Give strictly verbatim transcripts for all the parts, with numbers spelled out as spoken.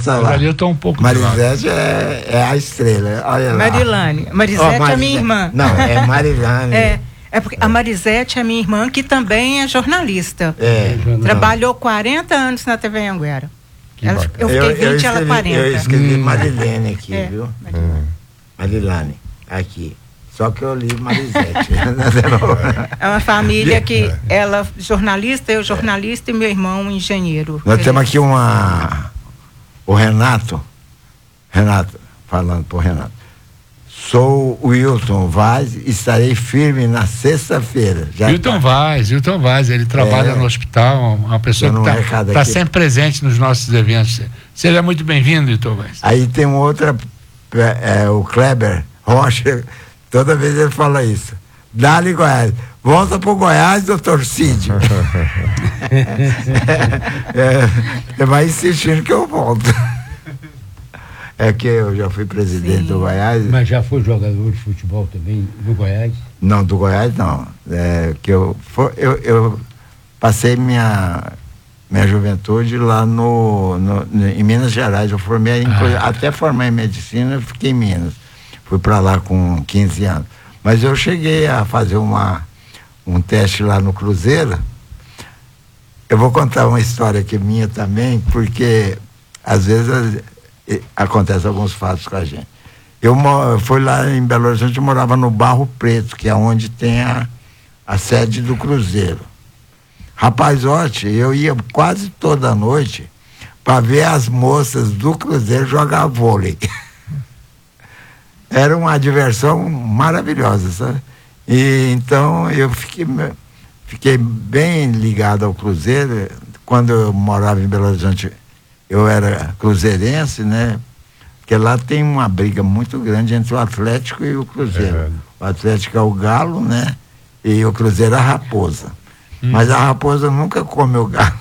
está lá. Ali eu tô um pouco Marisete é, é a estrela. Olha lá. Marilane. Marisete oh, é minha irmã. Não, é Marilane. é, é porque é. A Marisete é minha irmã, que também é jornalista. É. Trabalhou quarenta anos na T V Anhanguera. Ela, eu fiquei eu, vinte, eu escrevi, ela quarenta. Eu escrevi hum. Marilene aqui, é, viu? Marilane. Marilane, aqui. Só que eu li Marisete. É uma família que ela jornalista, eu jornalista e meu irmão engenheiro. Nós temos aqui uma... O Renato, Renato, falando pro Renato. Sou o Wilton Vaz e estarei firme na sexta-feira. Wilton tá. Vaz, Wilton Vaz, ele trabalha é, no hospital, uma pessoa que está tá sempre presente nos nossos eventos. Seja muito bem-vindo, Wilton Vaz. Aí tem outra, é, o Kleber Rocha, toda vez ele fala isso. Dá-lhe Goiás. Volta pro Goiás, doutor Cid. é, é, vai insistindo que eu volto. É que eu já fui presidente Sim. do Goiás. Mas já foi jogador de futebol também do Goiás? Não, do Goiás não. É, que eu, for, eu, eu passei minha, minha juventude lá no, no, em Minas Gerais. Eu formei, ah. até formar em medicina, eu fiquei em Minas. Fui para lá com quinze anos. Mas eu cheguei a fazer uma, um teste lá no Cruzeiro. Eu vou contar uma história aqui minha também, porque às vezes acontecem alguns fatos com a gente. Eu fui lá em Belo Horizonte, eu morava no Barro Preto, que é onde tem a, a sede do Cruzeiro. Rapazote, eu ia quase toda noite para ver as moças do Cruzeiro jogar vôlei. Era uma diversão maravilhosa, sabe? E então eu fiquei, fiquei bem ligado ao Cruzeiro. Quando eu morava em Belo Horizonte, eu era cruzeirense, né? Porque lá tem uma briga muito grande entre o Atlético e o Cruzeiro. É. O Atlético é o galo, né? E o Cruzeiro é a raposa. Hum. Mas a raposa nunca come o galo.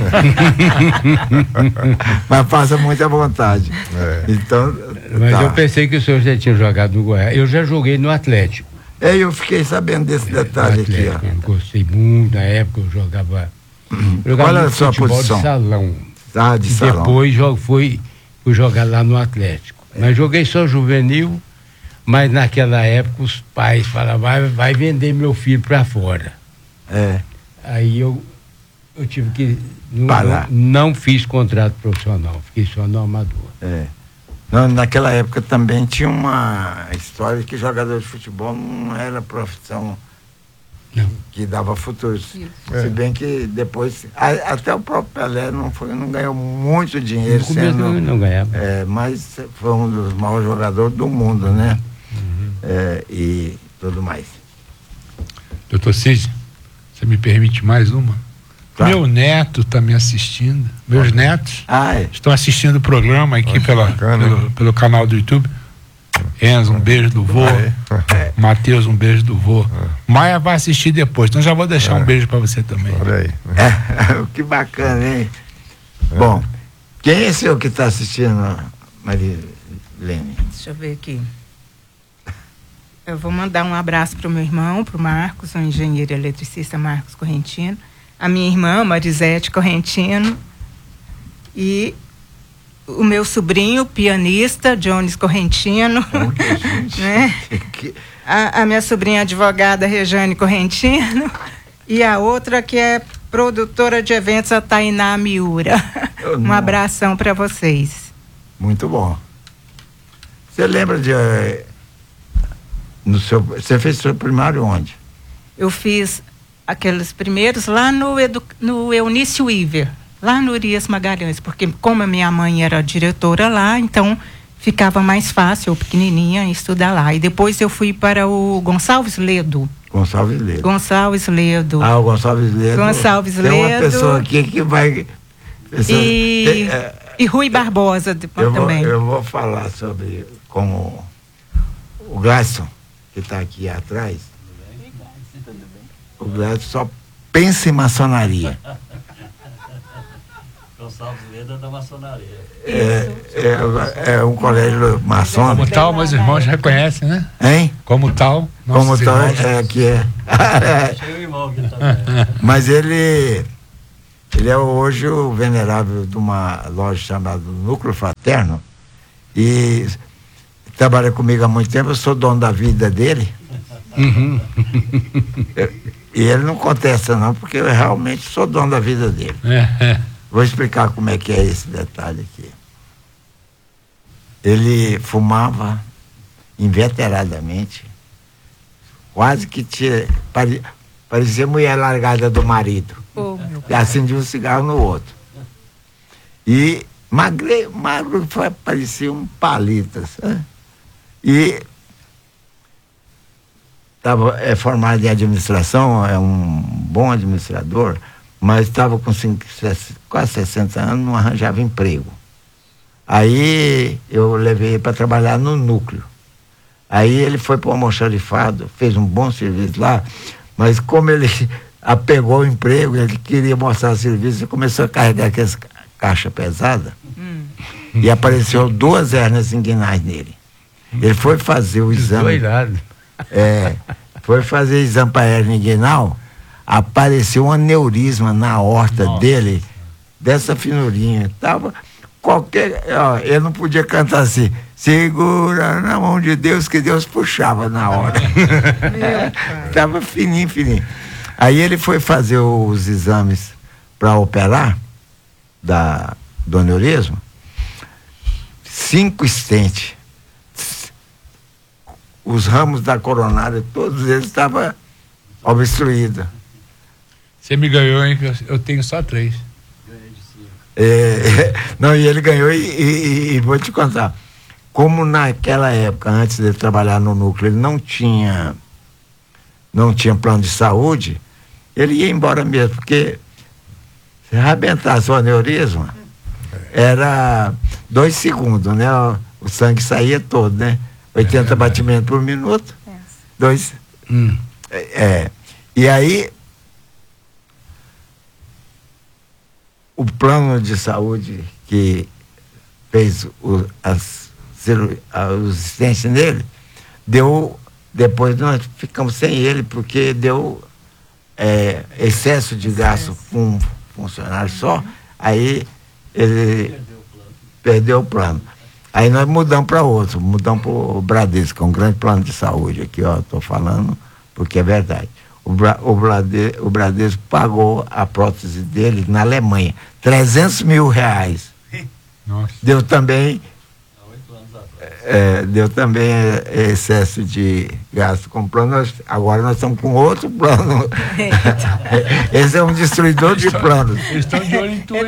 Mas passa muita vontade. É. Então, Mas tá. eu pensei que o senhor já tinha jogado no Goiás. Eu já joguei no Atlético. É, eu fiquei sabendo desse detalhe aqui. Ó. Eu gostei muito, na época eu jogava. Hum. Eu jogava Qual era a sua posição? De salão. Ah, de e salão. Depois jogo, fui, fui jogar lá no Atlético. É. Mas joguei só juvenil, mas naquela época os pais falavam, vai, vai vender meu filho para fora. É. Aí eu, eu tive que. Não, não, não fiz contrato profissional, fiquei só no amador. É. Não, naquela época também tinha uma história que jogador de futebol não era profissão não. que dava futuro. É. Se bem que depois, a, até o próprio Pelé não, foi, não ganhou muito dinheiro. No começo sendo, não ganhava. É, mas foi um dos maiores jogadores do mundo, né? Uhum. É, e tudo mais. Doutor Cid, você me permite mais uma? Tá. Meu neto está me assistindo. Meus ah. netos ah, é. estão assistindo o programa aqui pela, pelo, pelo canal do YouTube. Enzo, um beijo do vô. Ah, é. Matheus, um beijo do vô. Ah. Maia vai assistir depois, então já vou deixar ah. um beijo para você também. Olha aí. É, que bacana, hein? É. Bom, quem é esse que está assistindo, Marilene? Deixa eu ver aqui. Eu vou mandar um abraço para o meu irmão, para o Marcos, o engenheiro eletricista Marcos Correntino, a minha irmã, Marisete Correntino, e o meu sobrinho, pianista, Jones Correntino, oh, né? a, a minha sobrinha advogada, Rejane Correntino, e a outra que é produtora de eventos, a Tainá Miura. Oh, um abração para vocês. Muito bom. Você lembra de... No seu, você fez seu primário onde? Eu fiz aqueles primeiros lá no, edu, no Eunício Iver, lá no Urias Magalhães, porque como a minha mãe era diretora lá, então ficava mais fácil, eu pequenininha, estudar lá. E depois eu fui para o Gonçalves Ledo. Gonçalves Ledo. Gonçalves Ledo. Ah, o Gonçalves Ledo. Gonçalves Ledo. Tem uma pessoa aqui que vai... Pessoa, e, tem, é, e Rui Barbosa depois, eu também. Vou, eu vou falar sobre como o Gladson, que está aqui atrás. O Gladson só pensa em maçonaria. Gonçalves Ledo é da maçonaria. É, é, é um colégio maçônico. Como tal, meus irmãos reconhecem, né? Hein? Como tal. Como tal, é, é que é. Cheio irmão aqui também. Mas ele Ele é hoje o venerável de uma loja chamada Núcleo Fraterno e trabalha comigo há muito tempo, eu sou dono da vida dele. Uhum. eu, e ele não contesta não, porque eu realmente sou dono da vida dele. É. Vou explicar como é que é esse detalhe aqui. Ele fumava inveteradamente, quase que tinha, pare, parecia mulher largada do marido. Oh, meu E acendia um cigarro no outro. E magre, magro foi, parecia um palito. Sabe? E estava é, formado em administração, é um bom administrador, mas estava com cinco, quase sessenta anos, não arranjava emprego. Aí eu levei ele para trabalhar no núcleo. Aí ele foi para o almoxarifado, fez um bom serviço lá, mas como ele apegou o emprego, ele queria mostrar o serviço e começou a carregar aquelas caixa pesada hum. e apareceu duas hérnias inguinais nele. Ele foi fazer o exame. É, foi fazer o exame para hérnia inguinal, apareceu um aneurisma na aorta Nossa. dele, dessa finurinha. Tava qualquer. Ó, ele não podia cantar assim, segura na mão de Deus, que Deus puxava na hora. Tava fininho, fininho. Aí ele foi fazer os exames para operar da, do aneurisma, cinco estentes. Os ramos da coronária, todos eles estavam obstruídos. Você me ganhou, hein? Eu tenho só três. É, não, e ele ganhou e, e, e vou te contar. Como naquela época, antes de trabalhar no núcleo, ele não tinha, não tinha plano de saúde, ele ia embora mesmo, porque se arrebentasse o aneurisma, era dois segundos, né? O, o sangue saía todo, né? oitenta é, batimentos por minuto. É. Dois. Hum. É, é. E aí, o plano de saúde que fez o, as, os assistentes nele, deu, depois nós ficamos sem ele, porque deu é, excesso de gasto com um funcionário só, aí ele perdeu o plano. Perdeu o plano. Aí nós mudamos para outro, mudamos para o Bradesco, que é um grande plano de saúde aqui, ó, estou falando porque é verdade. O, Bra, o, Brade, o Bradesco pagou a prótese dele na Alemanha, trezentos mil reais. Nossa. Deu também, é, deu também é, excesso de gasto com plano. Nós, agora nós estamos com outro plano. Esse é um destruidor de planos. Eles estão de olho em tudo.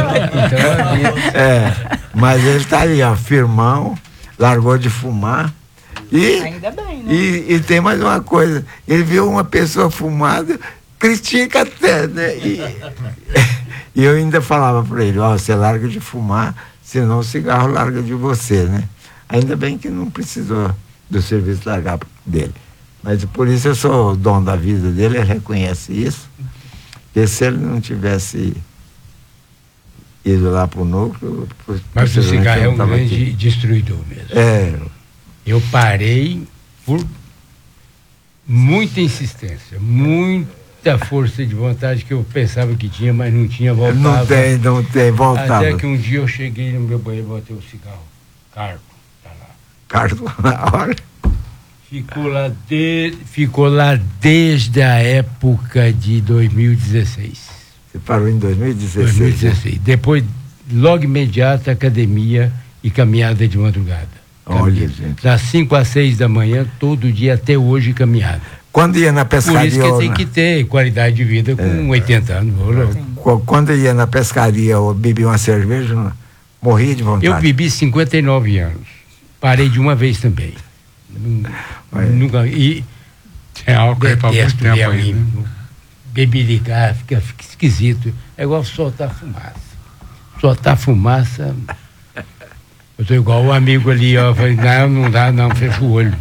É, mas ele está aí, ó, firmão, largou de fumar. E, ainda bem, né? E, e tem mais uma coisa, ele viu uma pessoa fumada, critica até, né? E, e eu ainda falava para ele, ó, você larga de fumar, senão o cigarro larga de você, né? Ainda bem que não precisou do serviço largar dele. Mas por isso eu sou o dono da vida dele, ele reconhece isso. Porque se ele não tivesse ido lá para o núcleo... Mas o cigarro é um grande aqui. Destruidor mesmo. É. Eu parei por muita insistência, muita força de vontade que eu pensava que tinha, mas não tinha, voltava. Não tem, não tem, voltava. Até que um dia eu cheguei no meu banheiro e botei o cigarro. Cargo, tá lá. Cargo na hora. Ficou lá, de, ficou lá desde a época de dois mil e dezesseis. Você parou em dois mil e dezesseis? dois mil e dezesseis. Né? Depois, logo imediato, academia e caminhada de madrugada. Olha, gente. Das cinco às seis da manhã, todo dia até hoje caminhada. Quando ia na pescaria... Por isso que tem que ter qualidade de vida com é. oitenta anos. Quando ia na pescaria ou bebia uma cerveja, não, morria de vontade. Eu bebi cinquenta e nove anos. Parei de uma vez também. Nunca... E tem álcool aí para muito tempo aí, né? Bebericar, fica, fica esquisito. É igual soltar fumaça. Soltar fumaça... Eu tô igual o amigo ali, ó. Falei, não, não dá, não, fecha o olho.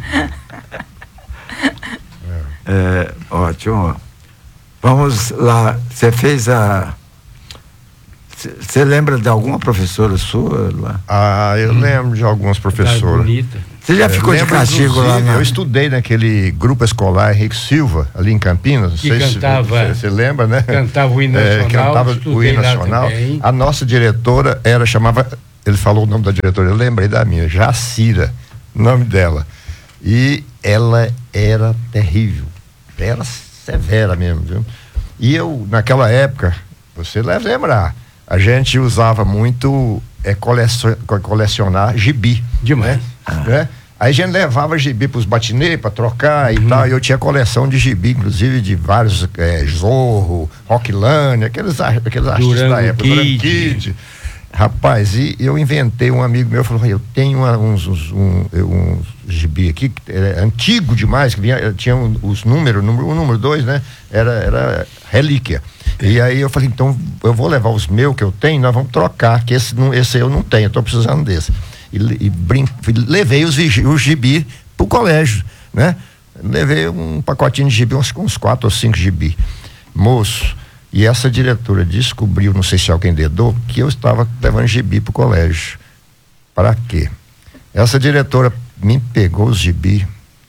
É, ótimo. Vamos lá. Você fez a. Você lembra de alguma professora sua lá? Ah, eu hum. lembro de algumas professoras. Você já ficou de castigo lá? Na... Eu estudei naquele grupo escolar Henrique Silva, ali em Campinas. Não que sei cantava, se você lembra, né? Cantava o hino nacional. É, cantava o hino nacional. A nossa diretora era, chamava, ele falou o nome da diretora, eu lembrei da minha, Jacira, o nome dela. E ela era terrível, era severa mesmo, viu? E eu, naquela época, você deve lembrar, a gente usava muito é, colecion, colecionar gibi. Demais. Né? Ah. Né? Aí a gente levava gibi pros batinês para trocar uhum. e tal, e eu tinha coleção de gibi, inclusive de vários, é, Zorro, Rocklândia, aqueles, aqueles artistas da época, Kid. Kid. Rapaz, e eu inventei, um amigo meu falou, eu tenho uma, uns, uns, um, uns gibi aqui, que é antigo demais, que vinha, tinha um, os números, número um, número dois, né? Era, era relíquia. E aí eu falei, então eu vou levar os meus que eu tenho, nós vamos trocar, que esse, esse eu não tenho, eu tô precisando desse. E, e brin... levei os, os gibi pro colégio, né? Levei um pacotinho de gibi, uns, uns quatro ou cinco gibi. Moço, e essa diretora descobriu, não sei se alguém dedou, que eu estava levando gibi pro colégio. Para quê? Essa diretora me pegou os gibi,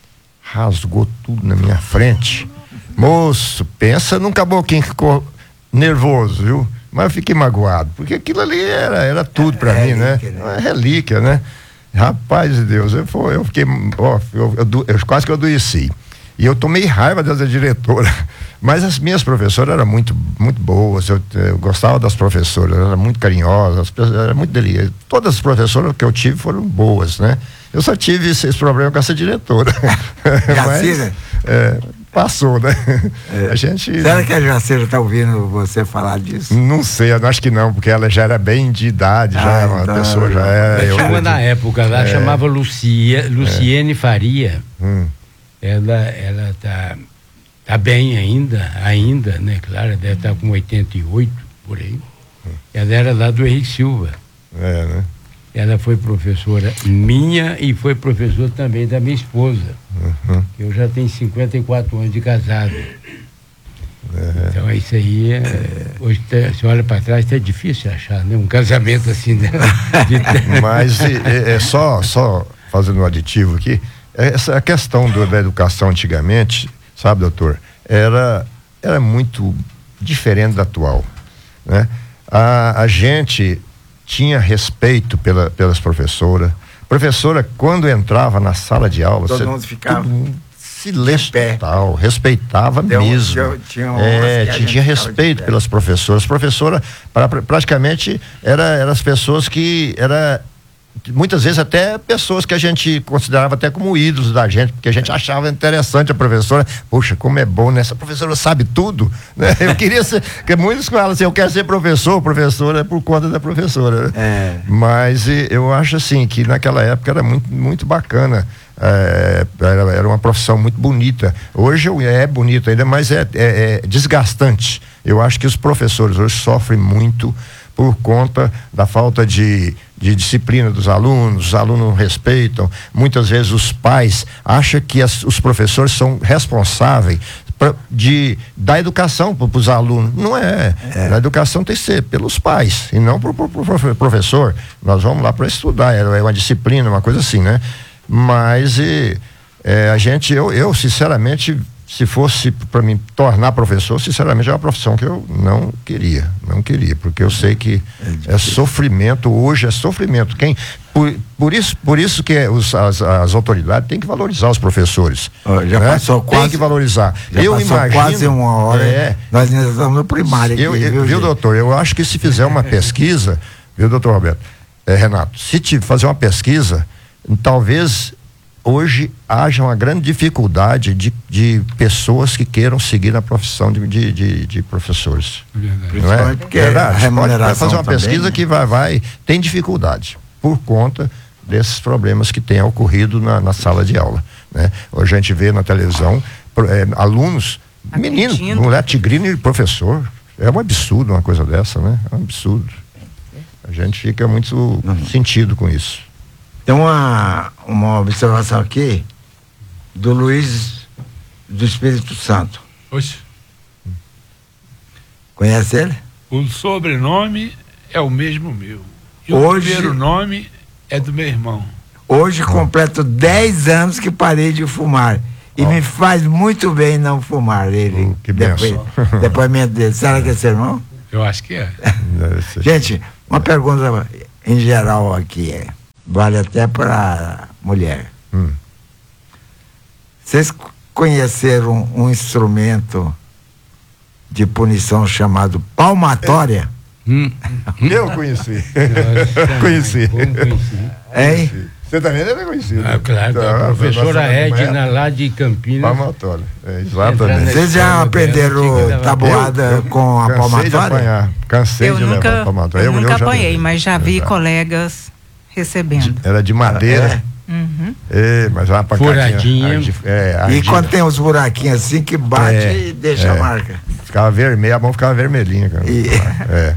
rasgou tudo na minha frente. Moço, pensa num caboclinho que ficou nervoso, viu? Mas eu fiquei magoado, porque aquilo ali era, era tudo para é mim, relíquia, né? né? É relíquia, né? Rapaz de Deus, eu, eu fiquei, ó, eu, eu, eu quase que eu adoeci. E eu tomei raiva dessa diretora. Mas as minhas professoras eram muito, muito boas, eu, eu gostava das professoras, eram muito carinhosas, era muito delícia. Todas as professoras que eu tive foram boas, né? Eu só tive esse, esse problema com essa diretora. Mas, é, passou, né? É. A gente... Será que a Jacira está ouvindo você falar disso? Não sei, eu acho que não, porque ela já era bem de idade, ah, já é uma então, pessoa, já é... Eu tinha na época, ela é. chamava Lucia, Luciene é. Faria. Hum. Ela, ela tá... Tá bem ainda, ainda, né? Claro, deve estar com oitenta e oito, por aí. Hum. Ela era lá do Henrique Silva. É, né? Ela foi professora minha e foi professora também da minha esposa. Uhum. Eu já tenho cinquenta e quatro anos de casado. É. Então isso aí, é, hoje tá, você olha para trás, é difícil achar, né? Um casamento assim, né? De... Mas é, é só, só fazendo um aditivo aqui, essa a questão do, da educação antigamente, sabe, doutor, era, era muito diferente da atual, né? A, a gente tinha respeito pela, pelas professoras. Professora, quando entrava na sala de aula, todo mundo ficava silêncio total, respeitava Deu, mesmo. Tinha, tinha, é, tinha, tinha respeito pelas professoras. Professora, pra, pra, praticamente, era, eram as pessoas que era muitas vezes até pessoas que a gente considerava até como ídolos da gente, porque a gente achava interessante a professora. Poxa, como é bom, né? Essa professora sabe tudo, né? Eu queria ser, porque muitos falam assim, eu quero ser professor, professora é por conta da professora, né? É. Mas eu acho assim, que naquela época era muito, muito bacana, é, era, era uma profissão muito bonita. Hoje é bonito ainda, mas é, é, é desgastante. Eu acho que os professores hoje sofrem muito por conta da falta de, de disciplina dos alunos, os alunos não respeitam, muitas vezes os pais acham que as, os professores são responsáveis pra, de, da educação para os alunos. Não é. é, a educação tem que ser pelos pais e não para o professor. Nós vamos lá para estudar, é uma disciplina, uma coisa assim, né? Mas e, é, a gente, eu, eu sinceramente, se fosse para me tornar professor, sinceramente é uma profissão que eu não queria, não queria, porque eu sei que é, é sofrimento, hoje é sofrimento. Quem, por, por isso, por isso que os, as, as autoridades têm que valorizar os professores. Oh, já né? passou quase, tem que valorizar. Já eu passou imagino, quase uma hora. É, nós ainda estamos no primário aqui, eu, viu, eu, viu, doutor? Eu acho que se fizer uma pesquisa, viu, doutor Roberto, é, Renato, se te fazer uma pesquisa, talvez hoje haja uma grande dificuldade de, de pessoas que queiram seguir na profissão de, de, de, de professores. Verdade. Não é? Porque verdade, a remuneração pode fazer uma também, pesquisa, né? Que vai, vai, tem dificuldade por conta desses problemas que têm ocorrido na, na sala de aula, né? Hoje a gente vê na televisão é, alunos, meninos, mulher tigrina e professor. É um absurdo uma coisa dessa, né? É um absurdo. A gente fica muito uhum. sentido com isso. Tem uma, uma observação aqui do Luiz do Espírito Santo. Oxe. Conhece ele? O sobrenome é o mesmo meu. E Hoje, o primeiro nome é do meu irmão. Hoje completo dez anos que parei de fumar. E oh. me faz muito bem não fumar. Ele, oh, que depois, depoimento dele. Será que é seu irmão? Eu acho que é. Gente, uma pergunta em geral aqui. É, vale até para mulher. Hum. Vocês conheceram um instrumento de punição chamado palmatória? Hum. Eu conheci. conheci. Hein? Você também deve conhecer. Ah, claro, então, a professora Edna lá de Campinas. Palmatória. É, exatamente. Vocês já aprenderam tabuada eu, eu com a palmatória? De apanhar. Cansei eu de nunca, levar palmatória. Eu, eu nunca apanhei, já, mas já vi já. colegas recebendo. Era de madeira. É. Uhum. É, mas uma furadinha. Ardi, é, e quando tem uns buraquinhos assim que bate é, e deixa é. a marca. Ficava vermelha, a mão ficava vermelhinha, cara. E, é.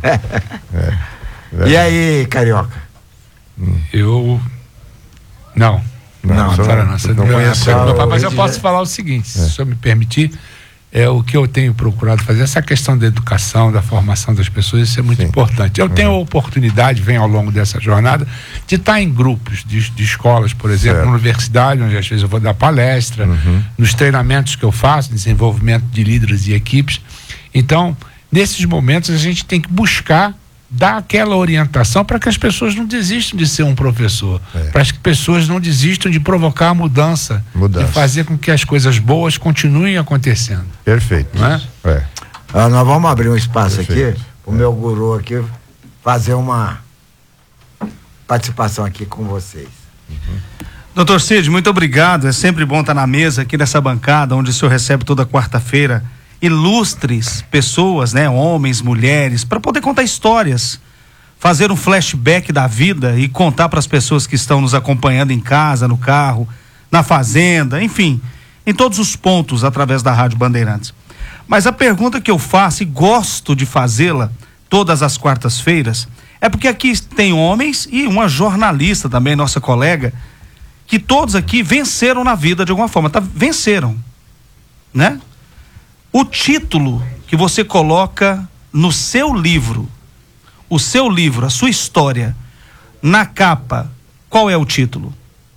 é. E aí, Carioca? Hum. Eu. Não. Não, não, não, não, não, não conheço. Mas eu posso falar o seguinte, se o senhor me permitir, é o que eu tenho procurado fazer, essa questão da educação, da formação das pessoas, isso é muito Sim. importante. Eu uhum. tenho a oportunidade, venho ao longo dessa jornada, de estar em grupos de, de escolas, por exemplo, certo. na universidade, onde às vezes eu vou dar palestra, uhum. nos treinamentos que eu faço, desenvolvimento de líderes e equipes. Então, nesses momentos, a gente tem que buscar dar aquela orientação para que as pessoas não desistam de ser um professor, é. para que as pessoas não desistam de provocar a mudança, mudança, de fazer com que as coisas boas continuem acontecendo. Perfeito. Não é? É. Ah, nós vamos abrir um espaço Perfeito. aqui, o é. meu guru aqui, fazer uma participação aqui com vocês. Uhum. Doutor Cid, muito obrigado, é sempre bom estar na mesa aqui nessa bancada, onde o senhor recebe toda quarta-feira ilustres pessoas, né, homens, mulheres, para poder contar histórias, fazer um flashback da vida e contar para as pessoas que estão nos acompanhando em casa, no carro, na fazenda, enfim, em todos os pontos através da Rádio Bandeirantes. Mas a pergunta que eu faço e gosto de fazê-la todas as quartas-feiras é porque aqui tem homens e uma jornalista também, nossa colega, que todos aqui venceram na vida de alguma forma, tá? Venceram, né? O título que você coloca no seu livro, o seu livro, a sua história, na capa, qual é o título?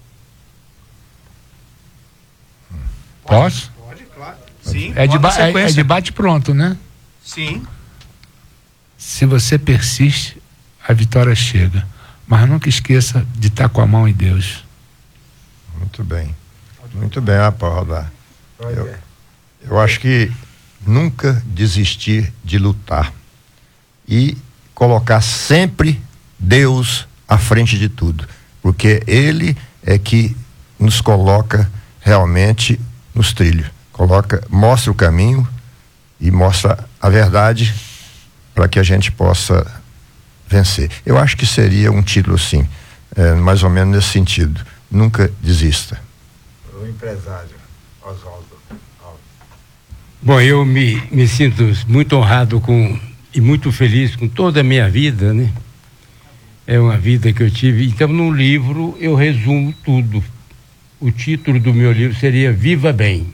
Posso? Pode, claro. Sim, é, de é, é debate pronto, né? Sim. Se você persiste, a vitória chega. Mas nunca esqueça de estar com a mão em Deus. Muito bem. Muito bem, ah, pode rodar. Eu, eu acho que nunca desistir de lutar e colocar sempre Deus à frente de tudo, porque Ele é que nos coloca realmente nos trilhos, coloca, mostra o caminho e mostra a verdade para que a gente possa vencer. Eu acho que seria um título assim, é, mais ou menos nesse sentido: nunca desista. O empresário Oswaldo. Bom, eu me, me sinto muito honrado com, e muito feliz com toda a minha vida, né? É uma vida que eu tive. Então, no livro, eu resumo tudo. O título do meu livro seria Viva Bem.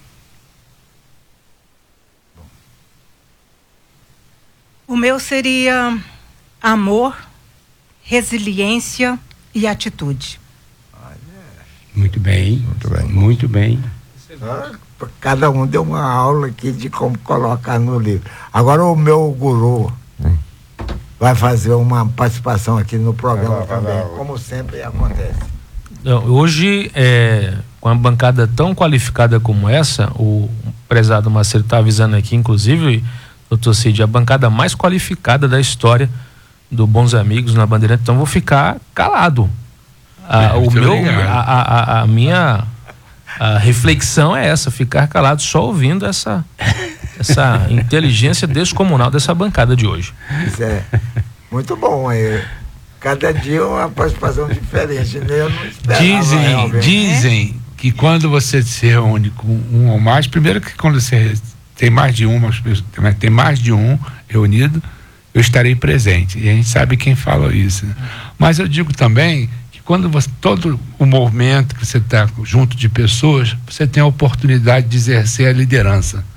O meu seria amor, resiliência e atitude. Muito bem. Muito bem. Muito bem. Cada um deu uma aula aqui de como colocar no livro. Agora o meu guru hum. vai fazer uma participação aqui no programa vai lá, também, vai lá, como sempre acontece. Hoje, é, com uma bancada tão qualificada como essa, o prezado Macedo está avisando aqui, inclusive, doutor Cid, a bancada mais qualificada da história do Bons Amigos na Bandeirante, então vou ficar calado. Ah, é, o meu, a, a, a minha a reflexão é essa, ficar calado só ouvindo essa, essa inteligência descomunal dessa bancada de hoje. Isso é muito bom, é. Cada dia uma participação diferente, né? Eu não esperava. Dizem, dizem que quando você se reúne com um ou mais, primeiro que quando você tem mais de uma, tem mais de um reunido, eu estarei presente. E a gente sabe quem fala isso, né? Mas eu digo também que quando você, todo o movimento que você está junto de pessoas, você tem a oportunidade de exercer a liderança.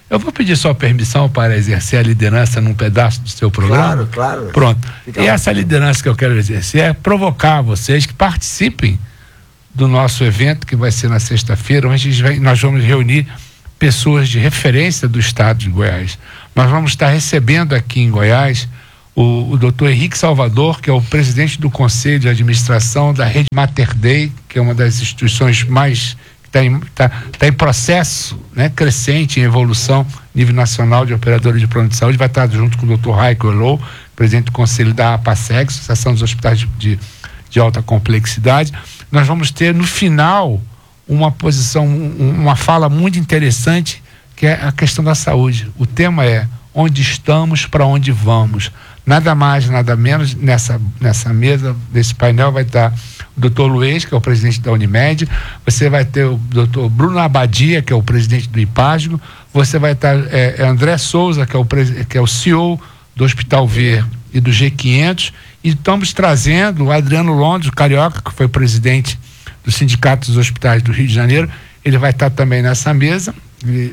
Eu vou pedir sua permissão para exercer a liderança num pedaço do seu programa. Claro, claro. Pronto. Fica e lá. essa liderança que eu quero exercer é provocar vocês que participem do nosso evento, que vai ser na sexta-feira, onde a gente vai, nós vamos reunir pessoas de referência do estado de Goiás. Nós vamos estar recebendo aqui em Goiás o, o doutor Henrique Salvador, que é o presidente do Conselho de Administração da Rede Mater Dei, que é uma das instituições mais está em, tá, tá em processo, né, crescente, em evolução, nível nacional de operadores de plano de saúde. Vai estar junto com o doutor Raico Elou, presidente do Conselho da APASEG, Associação dos Hospitais de, de, de Alta Complexidade. Nós vamos ter, no final, uma posição, um, uma fala muito interessante, que é a questão da saúde. O tema é onde estamos, para onde vamos. Nada mais, nada menos, nessa, nessa mesa, desse painel, vai estar o doutor Luiz, que é o presidente da Unimed, você vai ter o doutor Bruno Abadia, que é o presidente do IPASGO, você vai estar é, André Souza, que é, o, que é o C E O do Hospital V e do G quinhentos, e estamos trazendo o Adriano Londres, o carioca, que foi presidente do Sindicato dos Hospitais do Rio de Janeiro. Ele vai estar também nessa mesa, e,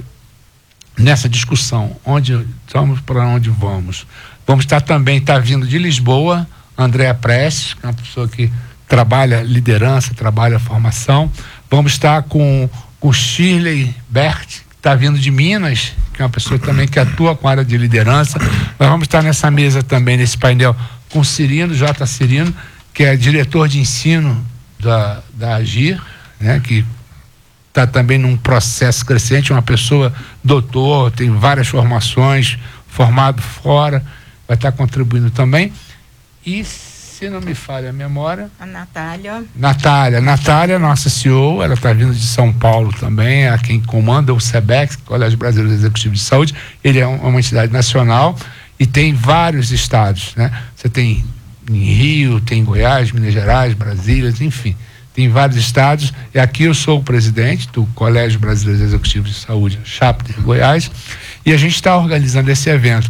nessa discussão, onde estamos, para onde vamos. Vamos estar também, está vindo de Lisboa, Andréa Prestes, que é uma pessoa que trabalha liderança, trabalha formação. Vamos estar com o Shirley Bert, que está vindo de Minas, que é uma pessoa também que atua com a área de liderança. Nós vamos estar nessa mesa também, nesse painel, com o Cirino, J. Cirino, que é diretor de ensino da, da Agir, né, que está também num processo crescente, uma pessoa doutor, tem várias formações, formado fora, vai estar contribuindo também. E, se não me falha a memória... A Natália. Natália. Natália, nossa C E O, ela está vindo de São Paulo também, é quem comanda o SEBEX, Colégio Brasileiro Executivo de Saúde. Ele é uma entidade nacional e tem vários estados, né? Você tem em Rio, tem em Goiás, Minas Gerais, Brasília, enfim, tem vários estados. E aqui eu sou o presidente do Colégio Brasileiro Executivo de Saúde, Chapter Goiás, e a gente está organizando esse evento.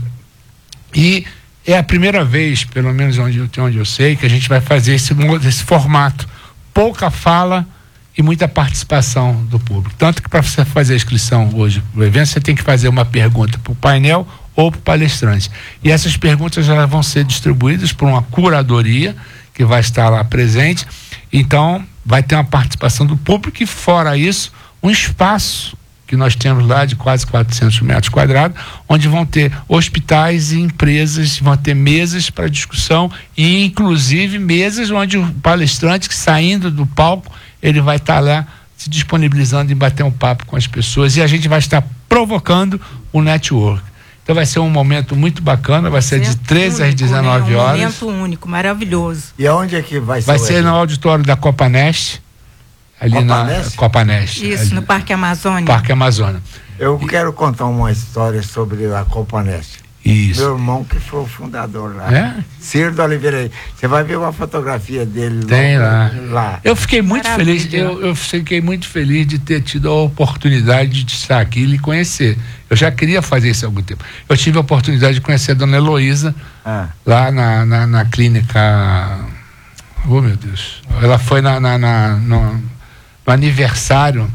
E é a primeira vez, pelo menos onde, onde eu sei, que a gente vai fazer esse, esse formato. Pouca fala e muita participação do público. Tanto que para você fazer a inscrição hoje no evento, você tem que fazer uma pergunta para o painel ou para o palestrante. E essas perguntas elas vão ser distribuídas por uma curadoria que vai estar lá presente. Então, vai ter uma participação do público e, fora isso, um espaço que nós temos lá de quase quatrocentos metros quadrados, onde vão ter hospitais e empresas, vão ter mesas para discussão e inclusive mesas onde o palestrante, que saindo do palco, ele vai estar lá se disponibilizando em bater um papo com as pessoas, e a gente vai estar provocando o network. Então vai ser um momento muito bacana, vai ser de treze às dezenove horas. Um momento único, maravilhoso. E aonde é que vai ser? Vai ser no auditório da Copanest, ali Copanest? na Copanest. Isso, ali, no Parque Amazônia. Parque Amazônia. Eu e... quero contar uma história sobre a Copanest. Isso. Meu irmão que foi o fundador lá. É? Ciro do Oliveira. Você vai ver uma fotografia dele Tem lá. lá. Eu fiquei muito Maravilha. feliz, eu, eu fiquei muito feliz de ter tido a oportunidade de estar aqui e lhe conhecer. Eu já queria fazer isso há algum tempo. Eu tive a oportunidade de conhecer a dona Heloísa ah. lá na, na, na clínica. Oh, meu Deus. Ela foi na, na, na, no, no aniversário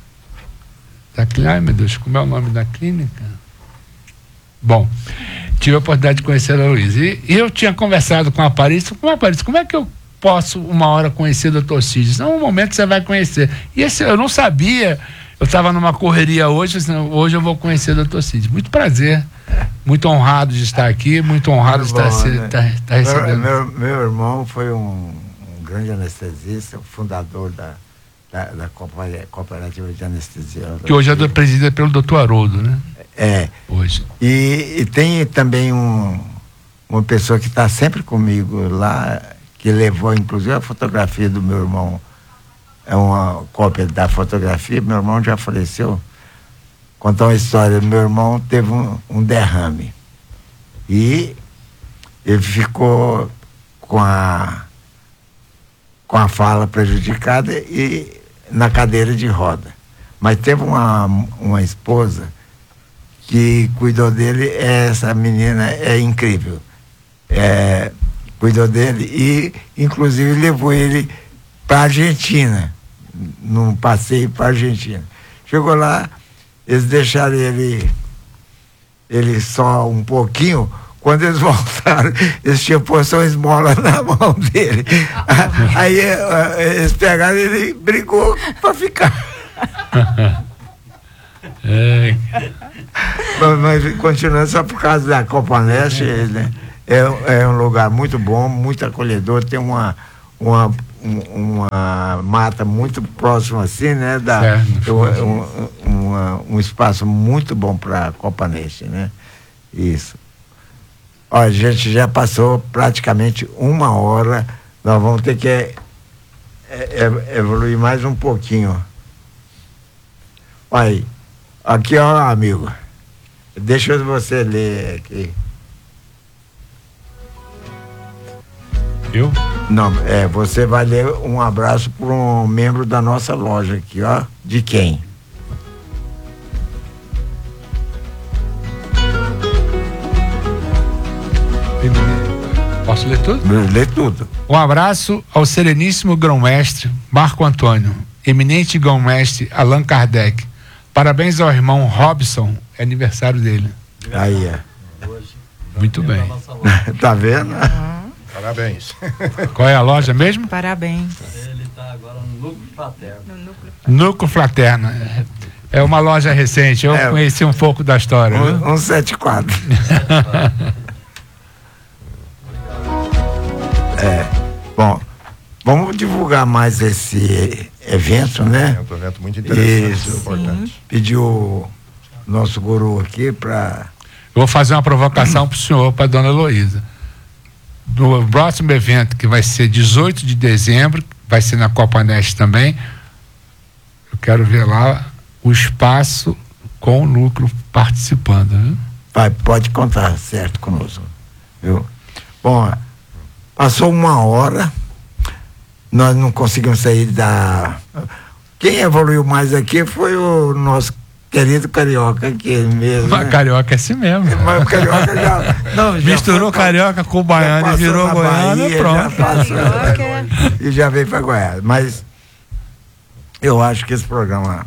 da clínica. Ai, meu Deus, como é o nome da clínica? Bom, tive a oportunidade de conhecer a Heloísa. E, e eu tinha conversado com a Paris. Com a Paris, como é que eu posso uma hora conhecer o doutor Cid? Não, um momento você vai conhecer. E esse, eu não sabia. Eu estava numa correria hoje, assim, hoje eu vou conhecer o doutor Cid. Muito prazer, muito honrado de estar aqui, muito honrado de estar, bom, se, né? estar, estar recebendo. Meu, meu, meu irmão foi um, um grande anestesista, fundador da, da, da Cooperativa de Anestesia. Que hoje é presidida pelo doutor Haroldo, né? É. Hoje. E, e tem também um, uma pessoa que está sempre comigo lá, que levou inclusive a fotografia do meu irmão. É uma cópia da fotografia. Meu irmão já faleceu. Contar uma história. Meu irmão teve um, um derrame. E ele ficou com a, com a fala prejudicada e na cadeira de roda. Mas teve uma, uma esposa que cuidou dele. Essa menina é incrível. É, cuidou dele e, inclusive, levou ele para a Argentina, num passeio para a Argentina. Chegou lá, eles deixaram ele ele só um pouquinho. Quando eles voltaram, eles tinham posto uma esmola na mão dele. Aí eles pegaram, ele brigou para ficar. É. mas, mas continuando, só por causa da Copa Neste, né? é, é um lugar muito bom, muito acolhedor, tem uma, uma, uma mata muito próxima assim, né? Da, certo. um, um, uma, um espaço muito bom para a Copa Neste, né? Isso. Olha, a gente já passou praticamente uma hora, nós vamos ter que é, é, evoluir mais um pouquinho. Olha aí, aqui ó, amigo, deixa você ler aqui. Eu? Não, é, você vai ler um abraço para um membro da nossa loja aqui, ó, de quem? Posso ler tudo? Lê tudo. Um abraço ao sereníssimo grão-mestre Marco Antônio, eminente grão-mestre Allan Kardec. Parabéns ao irmão Robson, é aniversário dele. Aí, é. Muito bem. Tá vendo? Parabéns. Qual é a loja mesmo? Parabéns. Ele está agora no Núcleo Fraterno. No núcleo. Núcleo Fraterno. É uma loja recente, eu É. conheci um pouco da história. viu? Um, um sete quatro. É, bom, vamos divulgar mais esse evento, né? É um evento muito interessante, Isso. importante. Pediu o nosso guru aqui para... Eu vou fazer uma provocação para o senhor, para a dona Heloísa. No próximo evento, que vai ser dezoito de dezembro, vai ser na Copa Neste também, eu quero ver lá o espaço com o núcleo participando. Né? Vai, pode contar certo conosco, viu? Bom, passou uma hora, nós não conseguimos sair da... Quem evoluiu mais aqui foi o nosso querido Carioca aqui mesmo. Mas né? Carioca é assim mesmo. Mas o Carioca já... Não, já Misturou foi pra- Carioca com o Baiano já e virou passou na Goiânia, Bahia, pronto. já passou, Carioca. e já veio para Goiás. Mas eu acho que esse programa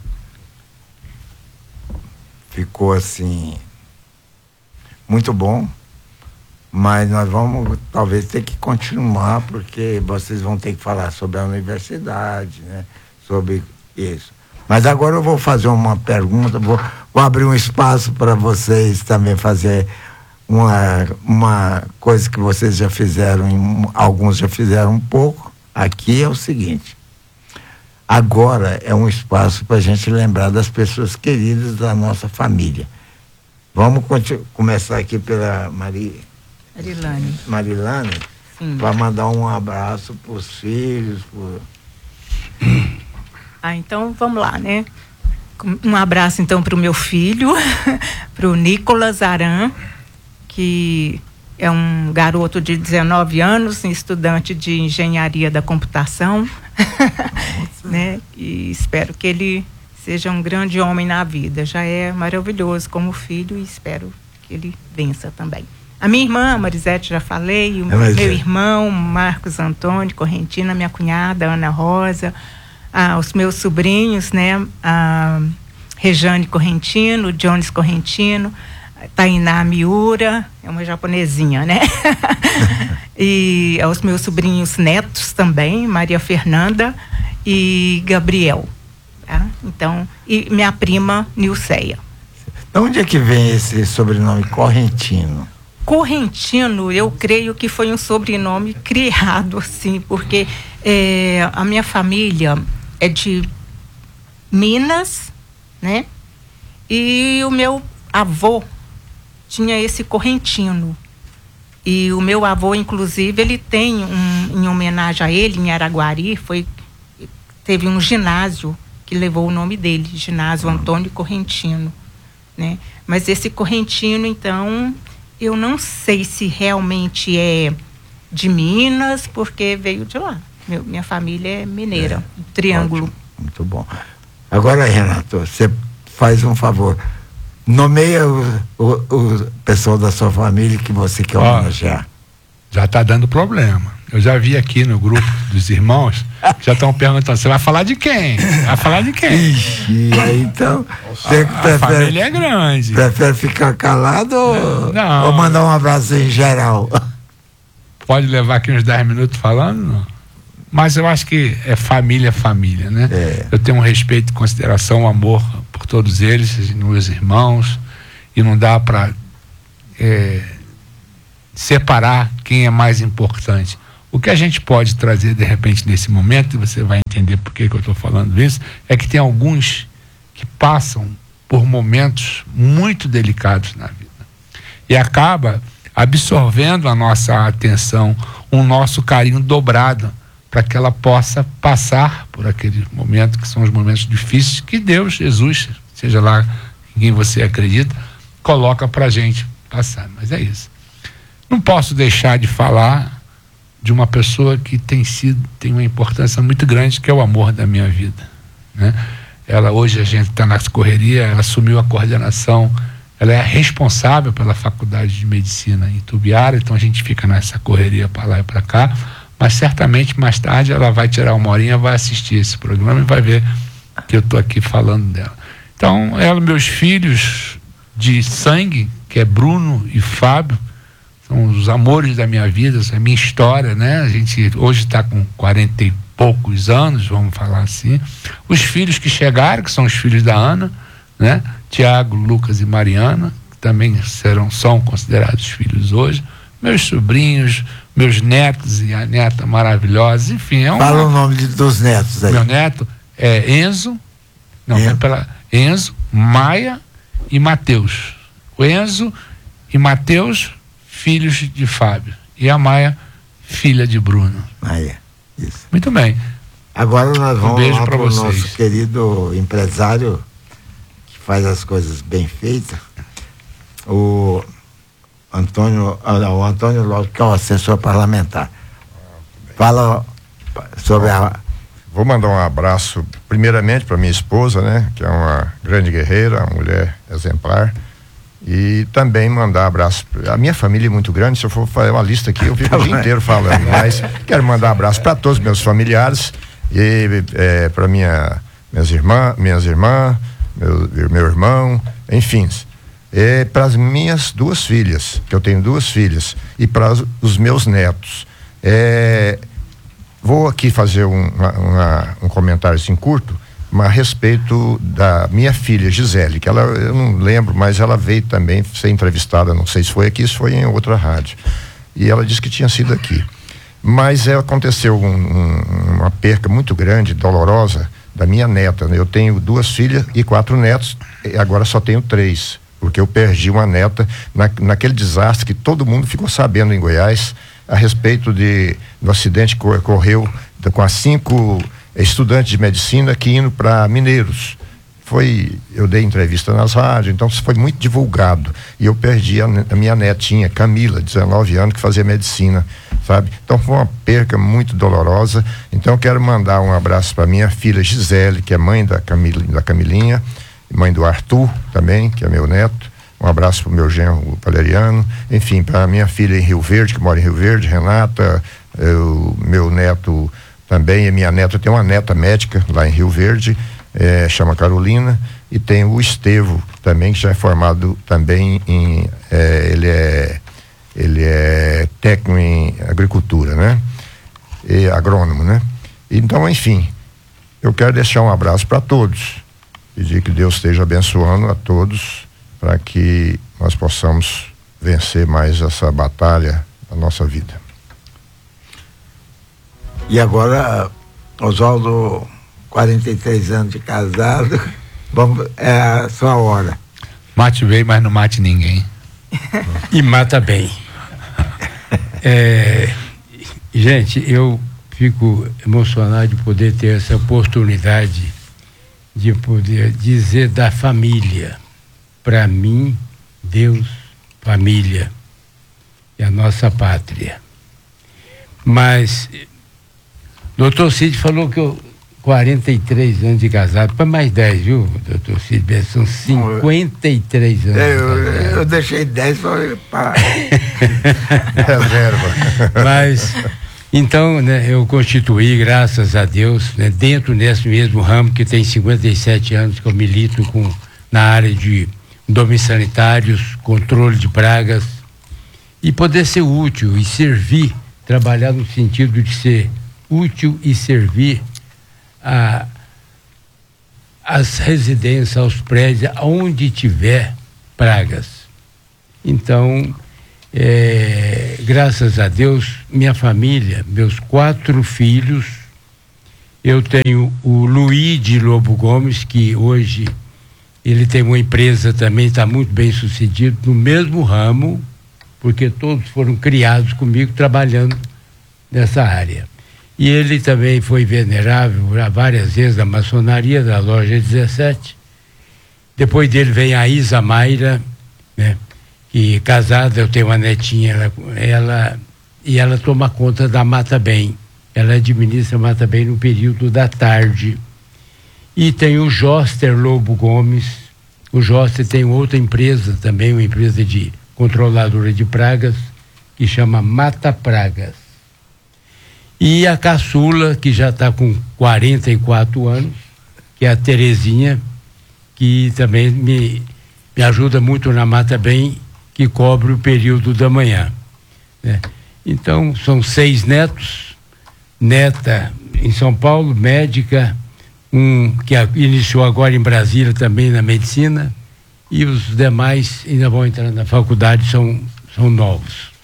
ficou assim muito bom, mas nós vamos talvez ter que continuar, porque vocês vão ter que falar sobre a universidade, né? Sobre isso. Mas agora eu vou fazer uma pergunta, vou, vou abrir um espaço para vocês também fazer uma, uma coisa que vocês já fizeram, em, alguns já fizeram um pouco. Aqui é o seguinte: agora é um espaço para a gente lembrar das pessoas queridas da nossa família. Vamos continu- começar aqui pela Mari, Marilane. Marilane, Sim. para mandar um abraço para os filhos. Pro... Ah, então vamos lá, né? Um abraço então para o meu filho, para o Nicolas Aran, que é um garoto de dezenove anos, estudante de engenharia da computação, né? E espero que ele seja um grande homem na vida. Já é maravilhoso como filho e espero que ele vença também. A minha irmã, a Marisete, já falei, o É, mas meu é. irmão, Marcos Antônio Correntina, minha cunhada, Ana Rosa, ah, os meus sobrinhos, né? A Rejane Correntino, Jones Correntino, Tainá Miura, é uma japonesinha, né? E aos meus sobrinhos netos também, Maria Fernanda e Gabriel. Tá? Então, e minha prima Nilceia. De onde é que vem esse sobrenome Correntino? Correntino, eu creio que foi um sobrenome criado assim, porque é, a minha família é de Minas, né? E o meu avô tinha esse Correntino. E o meu avô, inclusive, ele tem um, em homenagem a ele, em Araguari, foi, teve um ginásio que levou o nome dele, Ginásio Antônio Correntino, né? Mas esse Correntino, então, eu não sei se realmente é de Minas, porque veio de lá. Meu, minha família é mineira, É, Triângulo. ótimo, muito bom. Agora, Renato, você faz um favor. Nomeia o, o, o pessoal da sua família que você quer Ó, homenagear. Já está dando problema. Eu já vi aqui no grupo dos irmãos, já estão perguntando, você vai falar de quem? Vai falar de quem? E aí, então, você que prefere, a família é grande. Prefere ficar calado ou, não. ou mandar um abraço em geral? Pode levar aqui uns dez minutos falando, não? Mas eu acho que é família, família, né? É. Eu tenho um respeito, consideração, um amor por todos eles, meus irmãos, e não dá para é, separar quem é mais importante. O que a gente pode trazer, de repente, nesse momento, e você vai entender por que, que eu estou falando isso, é que tem alguns que passam por momentos muito delicados na vida. E acaba absorvendo a nossa atenção, o nosso carinho dobrado, para que ela possa passar por aqueles momentos que são os momentos difíceis que Deus, Jesus, seja lá em quem você acredita, coloca para a gente passar. Mas é isso. Não posso deixar de falar de uma pessoa que tem sido, tem uma importância muito grande, que é o amor da minha vida, né? Ela, hoje a gente está na correria, ela assumiu a coordenação, ela é responsável pela Faculdade de Medicina em Tubiara, então a gente fica nessa correria para lá e para cá, mas certamente mais tarde ela vai tirar uma horinha, vai assistir esse programa e vai ver que eu estou aqui falando dela. Então, ela, meus filhos de sangue, que é Bruno e Fábio, são os amores da minha vida, essa é a minha história, né? A gente hoje está com quarenta e poucos anos, vamos falar assim. Os filhos que chegaram, que são os filhos da Ana, né? Tiago, Lucas e Mariana, que também serão, são considerados filhos hoje. Meus sobrinhos, meus netos e a neta maravilhosa, enfim. É uma... Fala o nome de, dos netos aí. Meu neto é Enzo, não, é pela Enzo, Maia e Mateus. O Enzo e Mateus, filhos de Fábio, e a Maia, filha de Bruno. Maia, isso. Muito bem. Agora nós vamos um beijo lá para pro vocês. Nosso querido empresário que faz as coisas bem feitas, o Antônio, o Antônio Lopes, que é o assessor parlamentar. Fala sobre a... Vou mandar um abraço primeiramente para minha esposa, né, que é uma grande guerreira, uma mulher exemplar. E também mandar abraço. A minha família é muito grande, se eu for fazer uma lista aqui, eu fico o dia inteiro falando. Mas quero mandar abraço para todos os meus familiares e é, para minha, minhas irmãs, minhas irmãs, meu, meu irmão, enfim. É, para as minhas duas filhas, que eu tenho duas filhas, e para os meus netos. É, vou aqui fazer um, uma, uma, um comentário assim curto, a respeito da minha filha Gisele, que ela, eu não lembro, mas ela veio também ser entrevistada, não sei se foi aqui, se foi em outra rádio, e ela disse que tinha sido aqui, mas é, aconteceu um, um, uma perca muito grande, dolorosa, da minha neta, né? Eu tenho duas filhas e quatro netos, e agora só tenho três, porque eu perdi uma neta na, naquele desastre que todo mundo ficou sabendo em Goiás, a respeito de, do acidente que ocorreu com as cinco estudantes de medicina que indo para Mineiros. Foi, eu dei entrevista nas rádios, então foi muito divulgado. E eu perdi a, a minha netinha, Camila, dezenove anos, que fazia medicina, sabe? Então foi uma perca muito dolorosa. Então eu quero mandar um abraço para minha filha Gisele, que é mãe da, Camila, da Camilinha, mãe do Arthur também, que é meu neto. Um abraço para o meu genro Valeriano. Enfim, para minha filha em Rio Verde, que mora em Rio Verde, Renata, eu, meu neto também, a minha neta, tem uma neta médica lá em Rio Verde, é, chama Carolina, e tem o Estevo também, que já é formado também em, é, ele é ele é técnico em agricultura, né? E agrônomo, né? Então, enfim, eu quero deixar um abraço para todos, pedir que Deus esteja abençoando a todos, para que nós possamos vencer mais essa batalha da nossa vida. E agora, Oswaldo, quarenta e três anos de casado, vamos, é a sua hora. Mate bem, mas não mate ninguém. E mata bem. É, gente, eu fico emocionado de poder ter essa oportunidade de poder dizer da família. Para mim, Deus, família é a nossa pátria. Mas doutor Cid falou que eu quarenta e três anos de casado, para mais dez, viu, doutor Cid? São cinquenta e três anos. Eu, eu, eu deixei dez para reserva. Mas Então, né, eu constituí, graças a Deus, né, dentro desse mesmo ramo que tem cinquenta e sete anos que eu milito com, na área de domínios sanitários, controle de pragas, e poder ser útil e servir, trabalhar no sentido de ser útil e servir a, as residências, aos prédios, onde tiver pragas. Então, É, graças a Deus, minha família, meus quatro filhos, eu tenho o Luiz de Lobo Gomes, que hoje ele tem uma empresa também, está muito bem sucedido no mesmo ramo, porque todos foram criados comigo trabalhando nessa área. E ele também foi venerável já várias vezes da maçonaria da loja dezessete. Depois dele vem a Isa Mayra, né? E casada, eu tenho uma netinha, ela, ela e ela toma conta da Mata Bem. Ela administra a Mata Bem no período da tarde. E tem o Joster Lobo Gomes. O Joster tem outra empresa também, uma empresa de controladora de pragas, que chama Mata Pragas. E a caçula, que já está com quarenta e quatro anos, que é a Terezinha, que também me, me ajuda muito na Mata Bem, que cobre o período da manhã, né? Então, são seis netos, neta em São Paulo, médica, um que a, iniciou agora em Brasília também na medicina, e os demais ainda vão entrar na faculdade, são, são novos.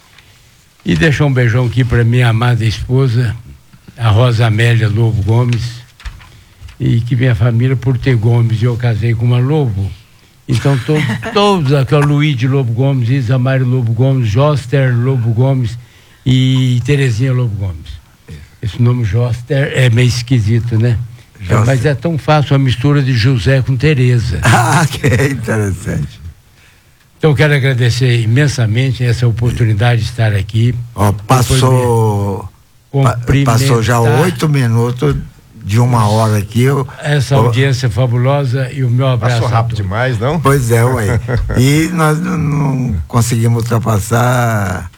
E deixar um beijão aqui para minha amada esposa, a Rosa Amélia Lobo Gomes, e que minha família, por ter Gomes, eu casei com uma Lobo. Então, to, todos aqui, o Luiz de Lobo Gomes, Isamário Lobo Gomes, Joster Lobo Gomes e Terezinha Lobo Gomes. Esse nome Joster é meio esquisito, né? É, mas é tão fácil a mistura de José com Tereza. Ah, que interessante. Então, quero agradecer imensamente essa oportunidade de estar aqui. Ó, passou, passou já oito minutos de uma hora aqui. Eu, essa eu, audiência fabulosa e o meu abraço. Passou rápido demais, não? Pois é, ué. E nós não, não conseguimos ultrapassar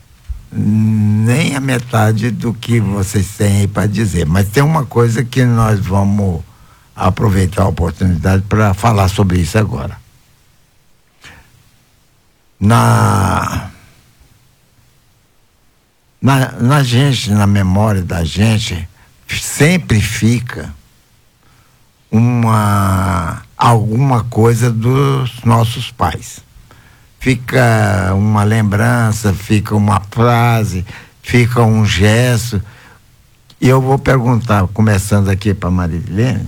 nem a metade do que vocês têm aí para dizer. Mas tem uma coisa que nós vamos aproveitar a oportunidade para falar sobre isso agora. Na, na, na gente, na memória da gente, sempre fica uma alguma coisa dos nossos pais. Fica uma lembrança, fica uma frase, fica um gesto. E eu vou perguntar, começando aqui para Marilene,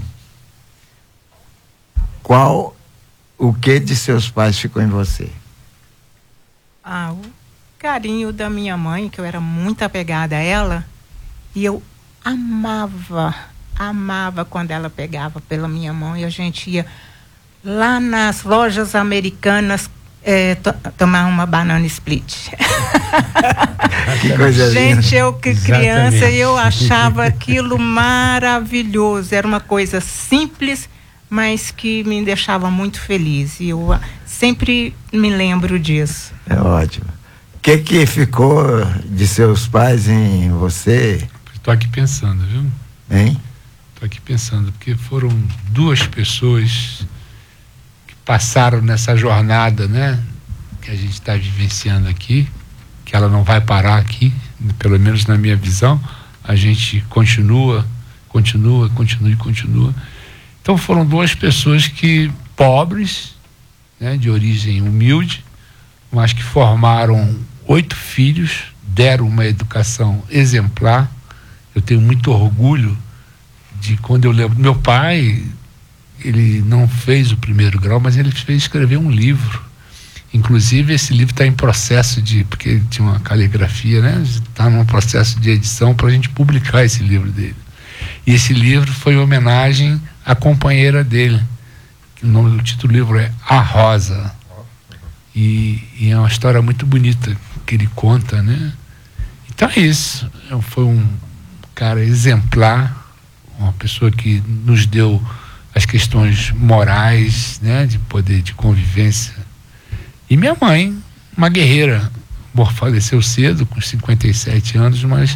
qual, o que de seus pais ficou em você? Ah, o carinho da minha mãe, que eu era muito apegada a ela, e eu amava, amava quando ela pegava pela minha mão e a gente ia lá nas lojas americanas é, to tomar uma banana split. Que coisa linda. Gente, eu que criança, exatamente, eu achava aquilo maravilhoso. Era uma coisa simples, mas que me deixava muito feliz. E eu sempre me lembro disso. É ótimo. O que que ficou de seus pais em você? Estou aqui pensando, viu? Hein? Estou aqui pensando, porque foram duas pessoas que passaram nessa jornada, né? Que a gente está vivenciando aqui, que ela não vai parar aqui, pelo menos na minha visão. A gente continua, continua, continua e continua. Então foram duas pessoas que, pobres, né? De origem humilde, mas que formaram oito filhos, deram uma educação exemplar. Eu tenho muito orgulho de quando eu lembro. Meu pai, ele não fez o primeiro grau, mas ele fez escrever um livro. Inclusive, esse livro está em processo de, porque ele tinha uma caligrafia, né? Está num processo de edição para a gente publicar esse livro dele. E esse livro foi em homenagem à companheira dele. O nome do título do livro é A Rosa. E, e é uma história muito bonita que ele conta, né? Então é isso. Foi um cara exemplar, uma pessoa que nos deu as questões morais, né, de poder de convivência. E minha mãe, uma guerreira, faleceu cedo, com cinquenta e sete anos, mas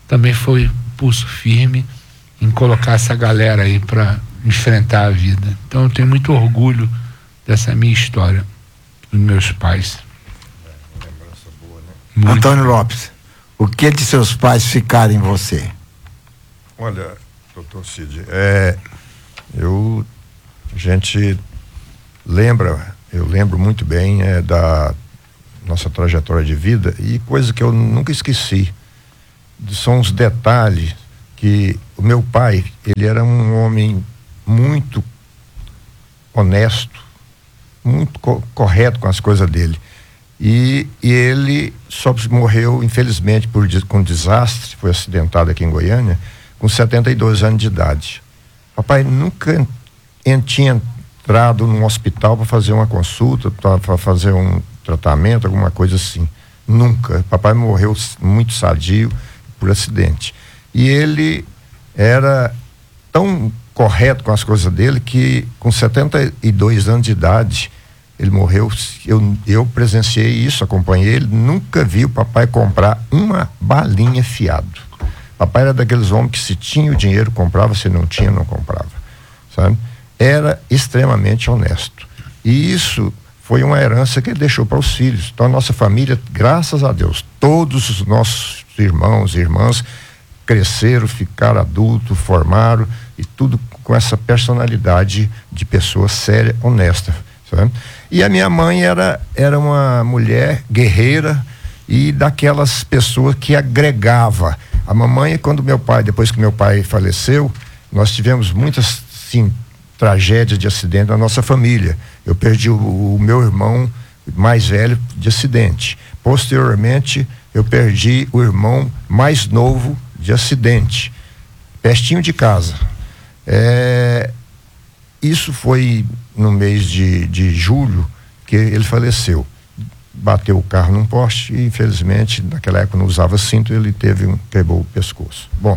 também foi pulso firme em colocar essa galera aí para enfrentar a vida. Então eu tenho muito orgulho dessa minha história, dos meus pais. Muito. Antônio Lopes, o que de seus pais ficaram em você? Olha, doutor Cid, é, eu, a gente lembra, eu lembro muito bem é, da nossa trajetória de vida, e coisa que eu nunca esqueci, são os detalhes que o meu pai, ele era um homem muito honesto, muito co- correto com as coisas dele. E, e ele só morreu, infelizmente, por, com desastre, foi acidentado aqui em Goiânia, com setenta e dois anos de idade. Papai nunca en, tinha entrado num hospital para fazer uma consulta, para fazer um tratamento, alguma coisa assim. Nunca. Papai morreu muito sadio por acidente. E ele era tão correto com as coisas dele que com setenta e dois anos de idade ele morreu. Eu, eu presenciei isso, acompanhei ele, nunca vi o papai comprar uma balinha fiado. Papai era daqueles homens que se tinha o dinheiro comprava, se não tinha não comprava, sabe? Era extremamente honesto, e isso foi uma herança que ele deixou para os filhos. Então a nossa família, graças a Deus, todos os nossos irmãos e irmãs cresceram, ficaram adultos, formaram, e tudo com essa personalidade de pessoa séria, honesta, sabe? E a minha mãe era, era uma mulher guerreira e daquelas pessoas que agregava. A mamãe, quando meu pai, depois que meu pai faleceu, nós tivemos muitas, sim, tragédias de acidente na nossa família. Eu perdi o, o meu irmão mais velho de acidente. Posteriormente, eu perdi o irmão mais novo de acidente, pertinho de casa. É, isso foi no mês de, de julho que ele faleceu. Bateu o carro num poste e, infelizmente, naquela época não usava cinto, ele teve um, quebrou o pescoço. Bom,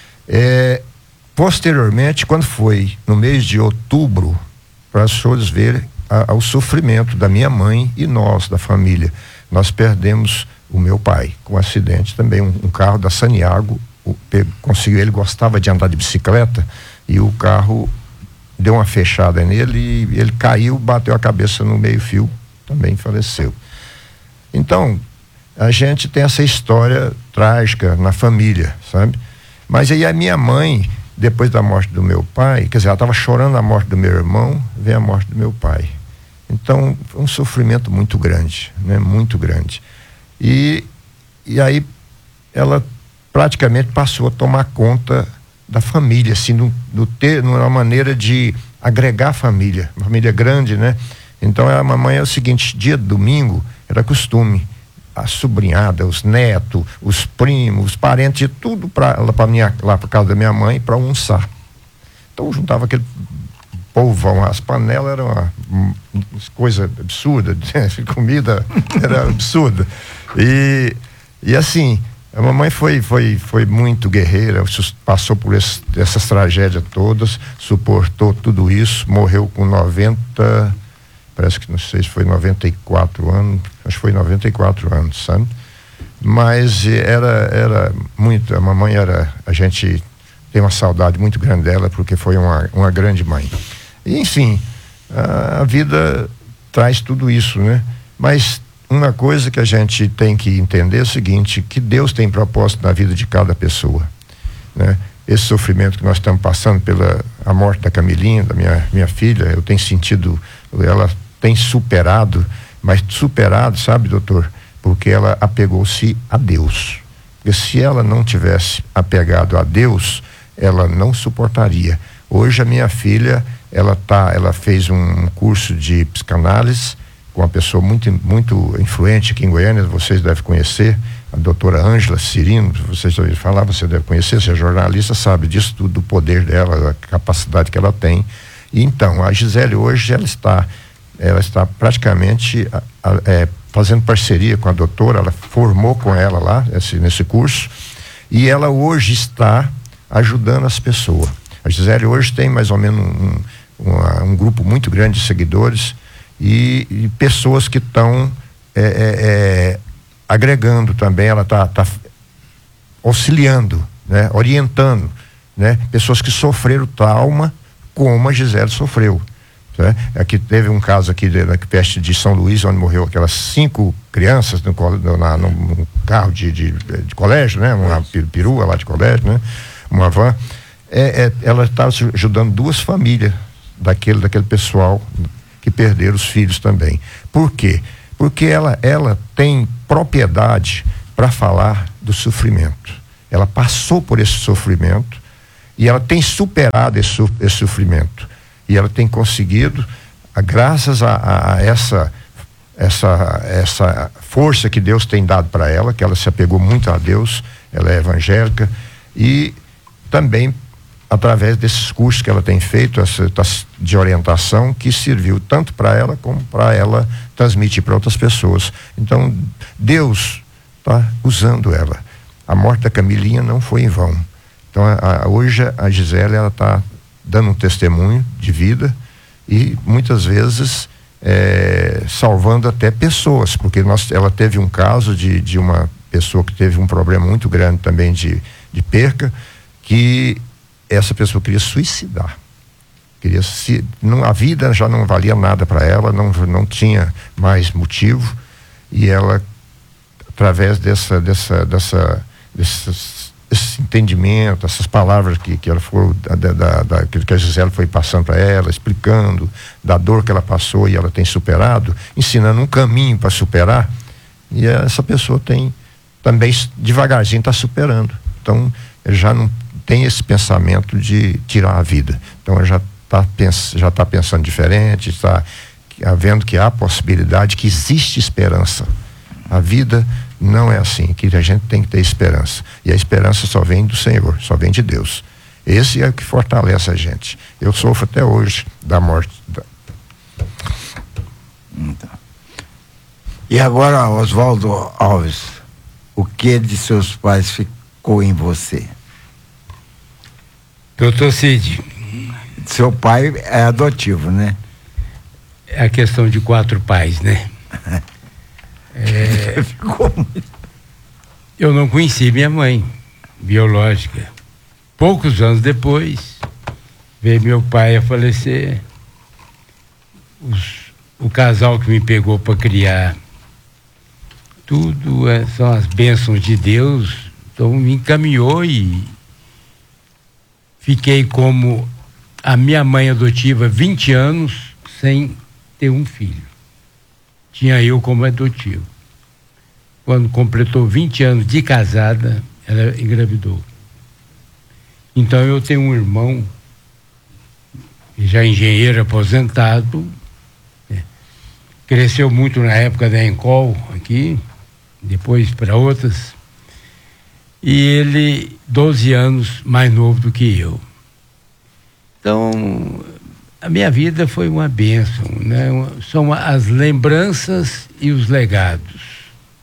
é, posteriormente, quando foi no mês de outubro, para os senhores verem a, a, o sofrimento da minha mãe e nós, da família, nós perdemos o meu pai com um acidente também, um, um carro da Saniago, o, conseguiu, ele gostava de andar de bicicleta e o carro deu uma fechada nele e ele caiu, bateu a cabeça no meio-fio, também faleceu. Então, a gente tem essa história trágica na família, sabe? Mas aí a minha mãe, depois da morte do meu pai, quer dizer, ela estava chorando a morte do meu irmão, veio a morte do meu pai. Então, foi um sofrimento muito grande, né? Muito grande. E, e aí, ela praticamente passou a tomar conta da família, assim, no, no ter, numa maneira de agregar a família, uma família grande, né? Então, a mamãe é o seguinte, dia de domingo, era costume, a sobrinhada, os netos, os primos, os parentes, tudo para minha, lá para casa da minha mãe para almoçar. Então juntava aquele povão, as panelas eram uma, uma coisa absurda, comida era absurda. E, e assim, a mamãe foi, foi, foi muito guerreira, passou por esse, essas tragédias todas, suportou tudo isso, morreu com noventa, parece que não sei se foi noventa e quatro anos, acho que foi noventa e quatro anos, sabe? Mas era, era muito, a mamãe era, a gente tem uma saudade muito grande dela, porque foi uma, uma grande mãe. E, enfim, a, a vida traz tudo isso, né? Mas uma coisa que a gente tem que entender é o seguinte, que Deus tem propósito na vida de cada pessoa, né? Esse sofrimento que nós estamos passando pela a morte da Camilinha, da minha, minha filha, eu tenho sentido, ela tem superado, mas superado, sabe, doutor? Porque ela apegou-se a Deus. Porque se ela não tivesse apegado a Deus, ela não suportaria. Hoje a minha filha, ela tá, ela fez um curso de psicanálise com uma pessoa muito, muito influente aqui em Goiânia, vocês devem conhecer, a doutora Ângela Cirino, vocês já ouviram falar, você deve conhecer, você é jornalista, sabe disso tudo, do poder dela, da capacidade que ela tem. E então, a Gisele hoje, ela está, ela está praticamente a, a, é, fazendo parceria com a doutora, ela formou com ela lá, esse, nesse curso, e ela hoje está ajudando as pessoas. A Gisele hoje tem mais ou menos um, um, um grupo muito grande de seguidores e, e pessoas que estão é, é, é, agregando também. Ela está tá auxiliando, né? Orientando, né? Pessoas que sofreram trauma como a Gisele sofreu. Né? Aqui teve um caso aqui da peste de São Luís, onde morreu aquelas cinco crianças no, no, na, num carro de, de, de colégio, né? Uma perua lá de colégio, né? Uma van. É, é, ela estava ajudando duas famílias daquele, daquele pessoal que perderam os filhos também. Por quê? Porque ela, ela tem propriedade para falar do sofrimento. Ela passou por esse sofrimento e ela tem superado esse, esse sofrimento. E ela tem conseguido, a, graças a, a essa, essa, essa força que Deus tem dado para ela, que ela se apegou muito a Deus, ela é evangélica, e também através desses cursos que ela tem feito, essa, de orientação, que serviu tanto para ela como para ela transmitir para outras pessoas. Então, Deus está usando ela. A morte da Camilinha não foi em vão. Então, a, a, hoje a Gisele, ela está dando um testemunho de vida e muitas vezes é, salvando até pessoas, porque nós, ela teve um caso de, de uma pessoa que teve um problema muito grande também de, de perca, que essa pessoa queria suicidar, queria se, não, a vida já não valia nada para ela, não, não tinha mais motivo, e ela, através dessa, dessa, dessa, dessas esse entendimento, essas palavras que, que ela foi, da, da, da, que a Gisele foi passando para ela, explicando da dor que ela passou e ela tem superado, ensinando um caminho para superar, e essa pessoa tem também devagarzinho está superando. Então já não tem esse pensamento de tirar a vida. Então ela já está pens, já tá pensando diferente, está vendo que há possibilidade, que existe esperança. A vida não é assim, que a gente tem que ter esperança. E a esperança só vem do Senhor, só vem de Deus. Esse é o que fortalece a gente. Eu sofro até hoje da morte. Da... Então. E agora, Oswaldo Alves, o que de seus pais ficou em você? Doutor Cid. Seu pai é adotivo, né? É a questão de quatro pais, né? É, eu não conheci minha mãe biológica. Poucos anos depois veio meu pai a falecer. Os, o casal que me pegou para criar, tudo é, são as bênçãos de Deus. Então me encaminhou e fiquei como a minha mãe adotiva vinte anos sem ter um filho. Tinha eu como adotivo. Quando completou vinte anos de casada, ela engravidou. Então eu tenho um irmão, já engenheiro aposentado, né? Cresceu muito na época da Encol aqui, depois para outras, e ele doze anos mais novo do que eu. Então a minha vida foi uma bênção, né? São as lembranças e os legados.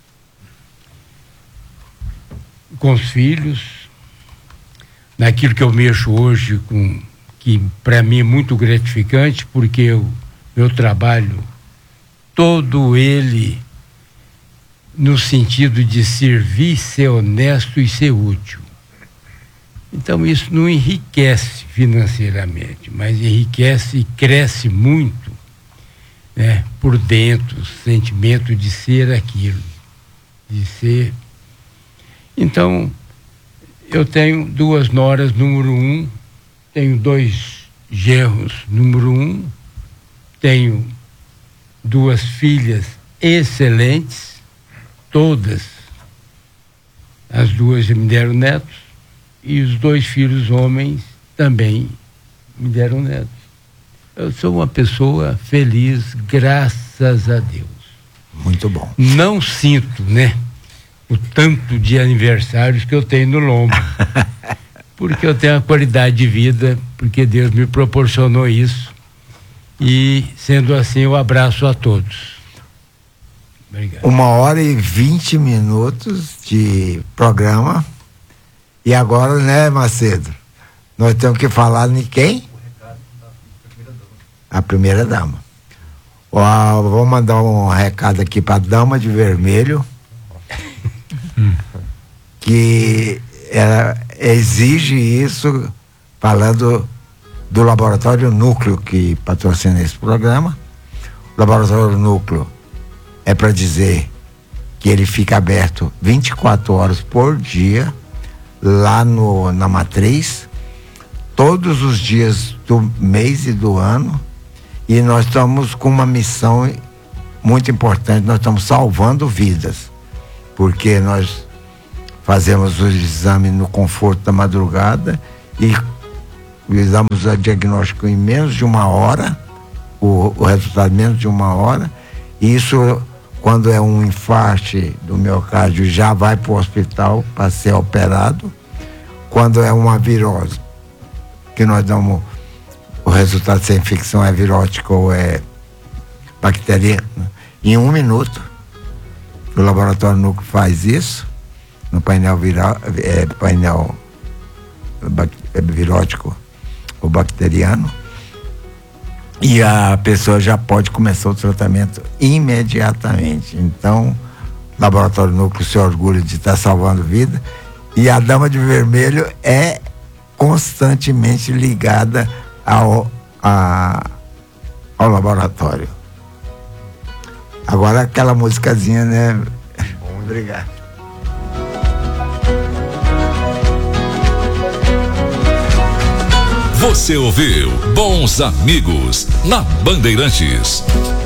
Com os filhos, naquilo que eu mexo hoje, com, que para mim é muito gratificante, porque o meu trabalho, todo ele no sentido de servir, ser honesto e ser útil. Então isso não enriquece financeiramente, mas enriquece e cresce muito, né, por dentro, o sentimento de ser aquilo, de ser. Então eu tenho duas noras número um, tenho dois genros número um, tenho duas filhas excelentes, todas as duas já me deram netos, e os dois filhos homens também me deram netos. Eu sou uma pessoa feliz, graças a Deus. Muito bom. Não sinto, né, o tanto de aniversários que eu tenho no lombo, porque eu tenho a qualidade de vida, porque Deus me proporcionou isso, e sendo assim eu abraço a todos. Obrigado. Uma hora e vinte minutos de programa. E agora, né, Macedo? Nós temos que falar de quem? A primeira dama. Ó, vou mandar um recado aqui para a dama de vermelho. que ela exige isso, falando do Laboratório Núcleo, que patrocina esse programa. O Laboratório Núcleo é para dizer que ele fica aberto vinte e quatro horas por dia, lá no, na Matriz, todos os dias do mês e do ano, e nós estamos com uma missão muito importante, nós estamos salvando vidas, porque nós fazemos o exame no conforto da madrugada e damos o diagnóstico em menos de uma hora, o, o resultado em menos de uma hora, e isso, quando é um infarte do miocárdio, já vai para o hospital para ser operado. Quando é uma virose, que nós damos o resultado se a infecção é virótica ou é bacteriana, em um minuto. O Laboratório Núcleo faz isso, no painel viral, é, painel é, virótico ou bacteriano, e a pessoa já pode começar o tratamento imediatamente. Então, o Laboratório Núcleo se orgulha de estar salvando vida, e a Dama de Vermelho é constantemente ligada ao, a, ao laboratório. Agora aquela musicazinha, né? Obrigado. Você ouviu Bons Amigos na Bandeirantes.